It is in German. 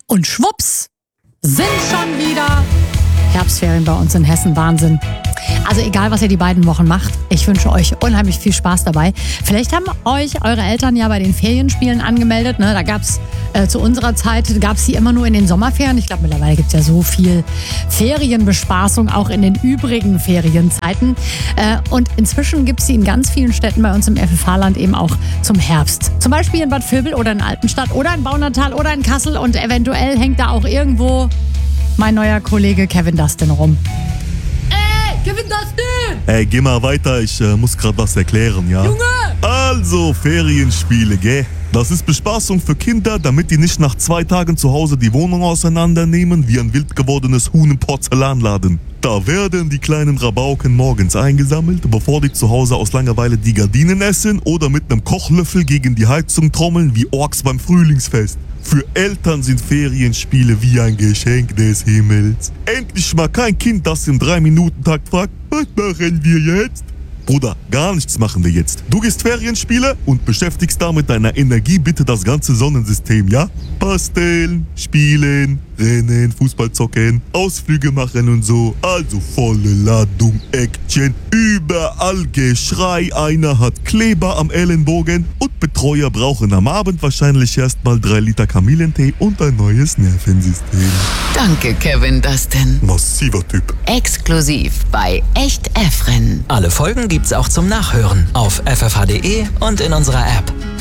Und schwupps, sind schon wieder Herbstferien bei uns in Hessen. Wahnsinn. Also egal, was ihr die beiden Wochen macht, ich wünsche euch unheimlich viel Spaß dabei. Vielleicht haben euch eure Eltern ja bei den Ferienspielen angemeldet. Ne? Da gab es zu unserer Zeit, gab es die immer nur in den Sommerferien. Ich glaube, mittlerweile gibt es ja so viel Ferienbespaßung, auch in den übrigen Ferienzeiten. Und inzwischen gibt es sie in ganz vielen Städten bei uns im FFH-Land eben auch zum Herbst. Zum Beispiel in Bad Vilbel oder in Altenstadt oder in Baunatal oder in Kassel. Und eventuell hängt da auch irgendwo mein neuer Kollege Kevin Dustin rum. Kevin Dustin! Ey, geh mal weiter, ich muss grad was erklären, ja? Junge! Also, Ferienspiele, gell? Das ist Bespaßung für Kinder, damit die nicht nach 2 Tagen zu Hause die Wohnung auseinandernehmen wie ein wild gewordenes Huhn im Porzellanladen. Da werden die kleinen Rabauken morgens eingesammelt, bevor die zu Hause aus Langeweile die Gardinen essen oder mit einem Kochlöffel gegen die Heizung trommeln wie Orks beim Frühlingsfest. Für Eltern sind Ferienspiele wie ein Geschenk des Himmels. Endlich mal kein Kind, das im 3-Minuten-Takt fragt, was machen wir jetzt? Bruder, gar nichts machen wir jetzt. Du gehst Ferienspiele und beschäftigst da mit deiner Energie bitte das ganze Sonnensystem, ja? Basteln, spielen, rennen, Fußball zocken, Ausflüge machen und so. Also volle Ladung Action. Überall Geschrei, einer hat Kleber am Ellenbogen und Betreuer brauchen am Abend wahrscheinlich erstmal 3 Liter Kamillentee und ein neues Nervensystem. Danke, Kevin Dustin. Massiver Typ. Exklusiv bei Echt Efren. Alle Folgen gibt's auch zum Nachhören auf ffh.de und in unserer App.